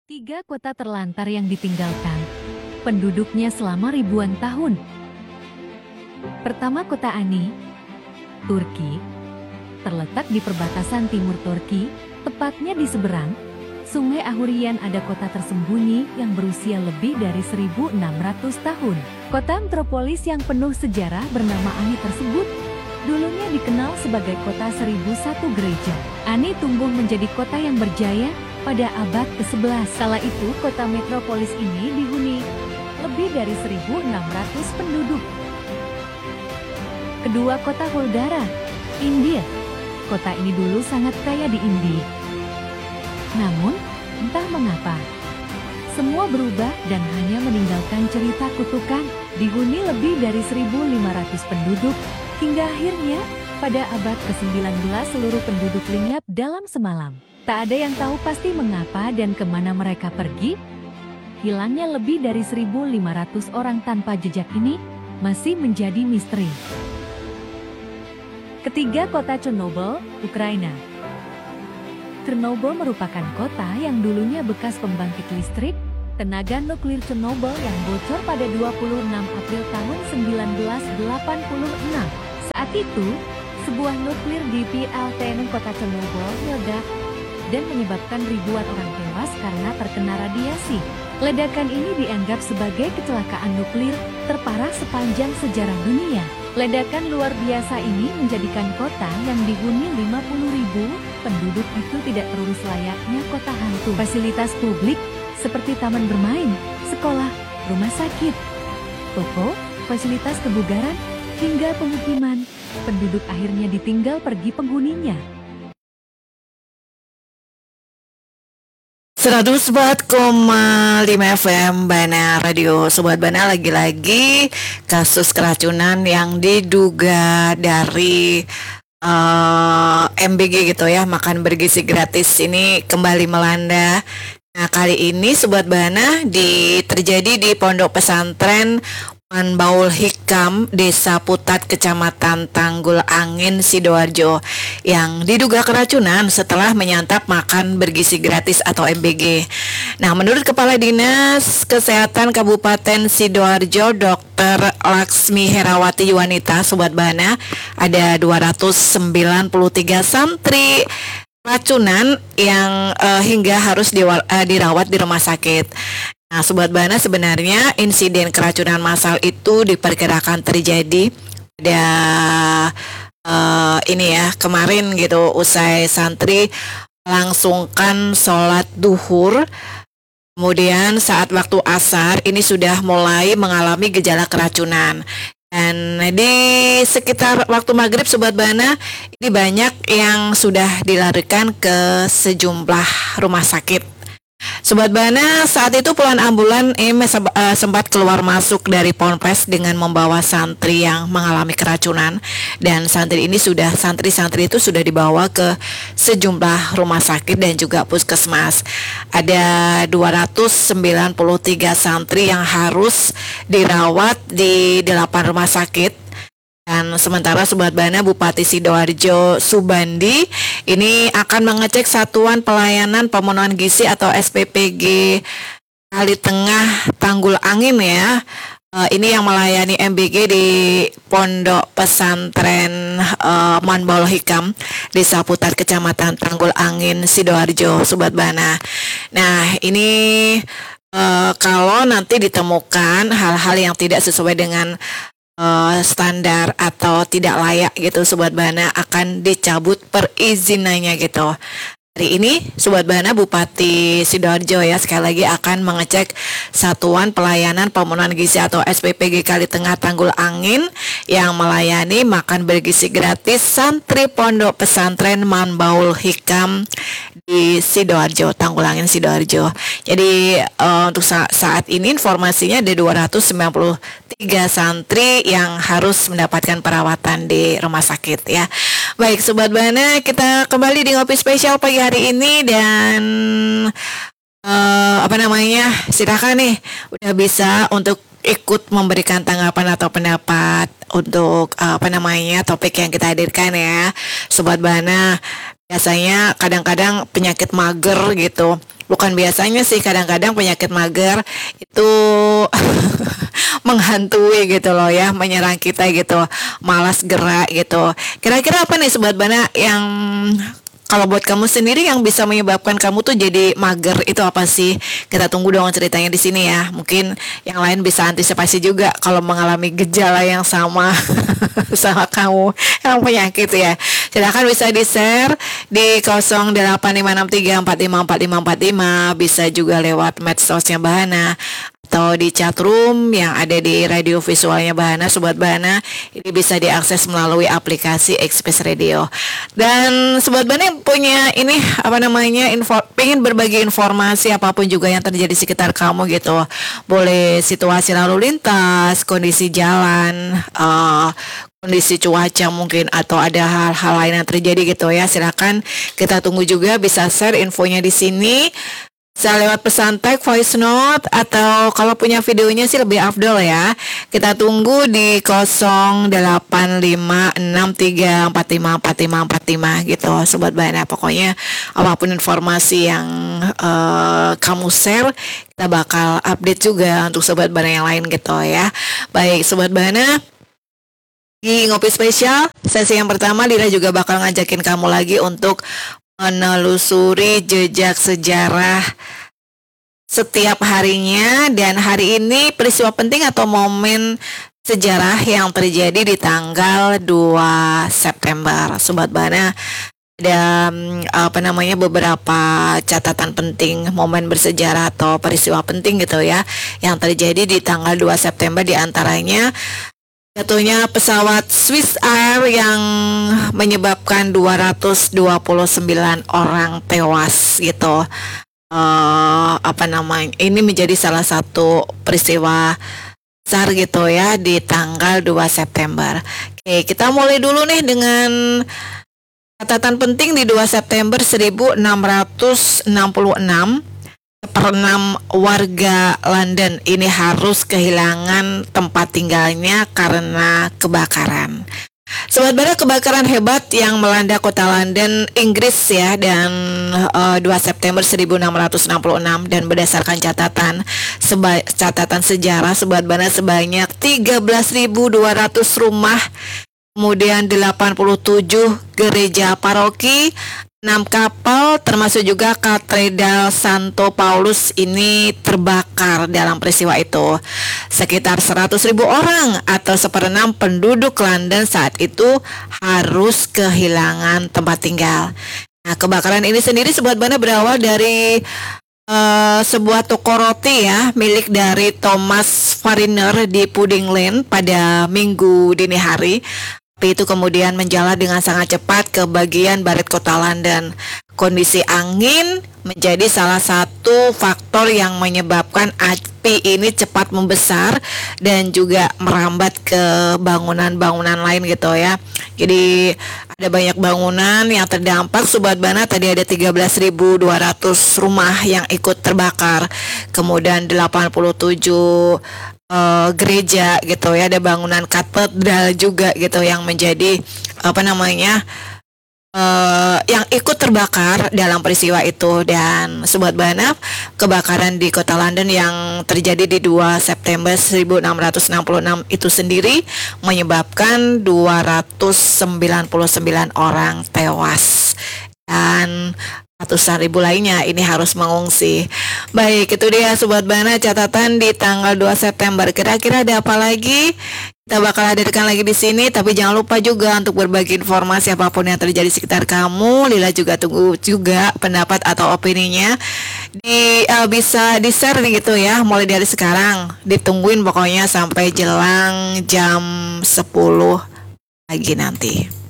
Tiga kota terlantar yang ditinggalkan, penduduknya selama ribuan tahun. Pertama, kota Ani, Turki, terletak di perbatasan timur Turki, tepatnya di seberang Sungai Ahurian. Ada kota tersembunyi yang berusia lebih dari 1.600 tahun. Kota metropolis yang penuh sejarah bernama Ani tersebut dulunya dikenal sebagai kota 1001 gereja. Ani tumbuh menjadi kota yang berjaya pada abad ke-11. Kala itu, kota metropolis ini dihuni lebih dari 1.600 penduduk. Kedua, kota Huldara, India. Kota ini dulu sangat kaya di India. Namun, entah mengapa, semua berubah dan hanya meninggalkan cerita kutukan. Dihuni lebih dari 1.500 penduduk, hingga akhirnya, pada abad ke-19 seluruh penduduk lenyap dalam semalam. Tak ada yang tahu pasti mengapa dan kemana mereka pergi. Hilangnya lebih dari 1.500 orang tanpa jejak ini masih menjadi misteri. Ketiga, kota Chernobyl, Ukraina. Chernobyl merupakan kota yang dulunya bekas pembangkit listrik tenaga nuklir Chernobyl yang bocor pada 26 April tahun 1986. Saat itu, sebuah nuklir di PLTN kota Chernobyl meledak dan menyebabkan ribuan orang tewas karena terkena radiasi. Ledakan ini dianggap sebagai kecelakaan nuklir terparah sepanjang sejarah dunia. Ledakan luar biasa ini menjadikan kota yang dihuni 50.000 penduduk itu tidak terurus layaknya kota hantu. Fasilitas publik seperti taman bermain, sekolah, rumah sakit, toko, fasilitas kebugaran, hingga pemukiman, penduduk akhirnya ditinggal pergi penghuninya. 104,5 FM Bana Radio. Sobat Bana, lagi-lagi kasus keracunan yang diduga dari MBG gitu ya, makan bergizi gratis ini kembali melanda. Nah, kali ini Sobat Bana terjadi di Pondok Pesantren Manbaul Hikam, Desa Putat, Kecamatan Tanggul Angin, Sidoarjo, yang diduga keracunan setelah menyantap makan bergizi gratis atau MBG. Nah, menurut Kepala Dinas Kesehatan Kabupaten Sidoarjo, Dr. Laksmi Herawati Yuwanita, Sobat Bana, ada 293 santri racunan yang hingga harus dirawat di rumah sakit. Nah, Sobat Bana, sebenarnya insiden keracunan massal itu diperkirakan terjadi pada kemarin gitu, usai santri melangsungkan sholat duhur. Kemudian saat waktu asar ini sudah mulai mengalami gejala keracunan. Dan di sekitar waktu maghrib, Sobat Bana, ini banyak yang sudah dilarikan ke sejumlah rumah sakit. Sobat Bana, saat itu puluhan ambulan sempat keluar masuk dari Ponpes dengan membawa santri yang mengalami keracunan, dan santri itu sudah dibawa ke sejumlah rumah sakit dan juga puskesmas. Ada 293 santri yang harus dirawat di 8 rumah sakit. Dan sementara Sobat Bana, Bupati Sidoarjo Subandi ini akan mengecek Satuan Pelayanan Pemenuhan Gizi atau SPPG Kali Tengah Tanggul Angin ya. Ini yang melayani MBG di Pondok Pesantren Manbaul Hikam, Desa Putat, Kecamatan Tanggul Angin, Sidoarjo, Sobat Bana. Nah, ini kalau nanti ditemukan hal-hal yang tidak sesuai dengan standar atau tidak layak gitu, Sobat Bana, akan dicabut perizinannya gitu. Hari ini Sobat Bana, Bupati Sidoarjo ya sekali lagi akan mengecek Satuan Pelayanan Pemenuhan Gizi atau SPPG Kali Tengah Tanggul Angin yang melayani makan bergizi gratis santri Pondok Pesantren Manbaul Hikam di Sidoarjo, Tanggul Angin, Sidoarjo. Jadi untuk saat ini informasinya ada 293 santri yang harus mendapatkan perawatan di rumah sakit ya. Baik Sobat Bana, kita kembali di Ngopi Spesial pagi hari ini, dan silakan nih udah bisa untuk ikut memberikan tanggapan atau pendapat untuk topik yang kita hadirkan ya Sobat Bana. Biasanya kadang-kadang penyakit mager gitu Bukan biasanya sih, kadang-kadang penyakit mager itu menghantui gitu loh ya, menyerang kita gitu, malas gerak gitu. Kira-kira apa nih Sobat Bana yang kalau buat kamu sendiri yang bisa menyebabkan kamu tuh jadi mager itu apa sih? Kita tunggu dong ceritanya di sini ya. Mungkin yang lain bisa antisipasi juga kalau mengalami gejala yang sama sama kamu yang penyakit ya. Silakan bisa di-share di 085634545455, bisa juga lewat medsosnya Bahana atau di chatroom yang ada di radio visualnya Bahana. Sobat Bahana ini bisa diakses melalui aplikasi Express Radio. Dan Sobat Bahana yang punya ini apa namanya pengen berbagi informasi apapun juga yang terjadi di sekitar kamu gitu, boleh situasi lalu lintas, kondisi jalan, kondisi cuaca mungkin, atau ada hal-hal lain yang terjadi gitu ya, silakan kita tunggu juga, bisa share infonya di sini. Bisa lewat pesan tag, voice note, atau kalau punya videonya sih lebih afdol ya. Kita tunggu di 085634545455 gitu Sobat Bahana. Pokoknya apapun informasi yang kamu share, kita bakal update juga untuk Sobat Bahana yang lain gitu ya. Baik Sobat Bahana, di Ngopi Spesial sesi yang pertama, Lila juga bakal ngajakin kamu lagi untuk menelusuri jejak sejarah setiap harinya. Dan hari ini peristiwa penting atau momen sejarah yang terjadi di tanggal 2 September. Sobat Bahana, ada beberapa catatan penting, momen bersejarah atau peristiwa penting gitu ya yang terjadi di tanggal 2 September, diantaranya jatuhnya pesawat Swiss Air yang menyebabkan 229 orang tewas gitu. Ini menjadi salah satu peristiwa besar gitu ya di tanggal 2 September. Oke, kita mulai dulu nih dengan catatan penting di 2 September 1666. 1/6 warga London ini harus kehilangan tempat tinggalnya karena kebakaran. Sobat Bara, kebakaran hebat yang melanda kota London, Inggris ya, dan 2 September 1666, dan berdasarkan catatan sejarah Sobat Bara, sebanyak 13.200 rumah, kemudian 87 gereja paroki, 6 kapal termasuk juga katedral Santo Paulus ini terbakar dalam peristiwa itu. Sekitar 100.000 orang atau 1/6 penduduk London saat itu harus kehilangan tempat tinggal. Nah, kebakaran ini sendiri Sobat Bana berawal dari sebuah toko roti ya, milik dari Thomas Fariner di Pudding Lane pada Minggu dini hari. Api itu kemudian menjalar dengan sangat cepat ke bagian barat kota London. Kondisi angin menjadi salah satu faktor yang menyebabkan api ini cepat membesar dan juga merambat ke bangunan-bangunan lain gitu ya. Jadi ada banyak bangunan yang terdampak Sobat Bana. Tadi ada 13.200 rumah yang ikut terbakar. Kemudian 87 gereja gitu ya, ada bangunan katedral juga gitu yang menjadi yang ikut terbakar dalam peristiwa itu. Dan Sobat Bana, kebakaran di kota London yang terjadi di 2 September 1666 itu sendiri menyebabkan 299 orang tewas dan ratusan ribu lainnya ini harus mengungsi. Baik, itu dia Sobat Bana catatan di tanggal 2 September. Kira-kira ada apa lagi? Kita bakal hadirkan lagi di sini, tapi jangan lupa juga untuk berbagi informasi apapun yang terjadi di sekitar kamu. Lila juga tunggu juga pendapat atau opininya. Bisa di-share gitu ya, mulai dari sekarang. Ditungguin pokoknya sampai jelang jam 10 pagi nanti.